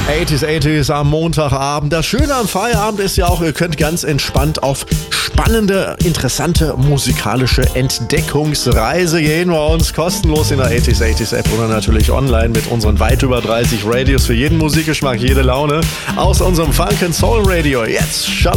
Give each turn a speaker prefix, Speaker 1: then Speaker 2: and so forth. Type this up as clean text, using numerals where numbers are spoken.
Speaker 1: 80s am Montagabend. Das Schöne am Feierabend ist ja auch, ihr könnt ganz entspannt auf spannende, interessante musikalische Entdeckungsreise gehen bei uns. Kostenlos in der 80s App oder natürlich online mit unseren weit über 30 Radios für jeden Musikgeschmack, jede Laune. Aus unserem Funk & Soul Radio. Jetzt Shalom.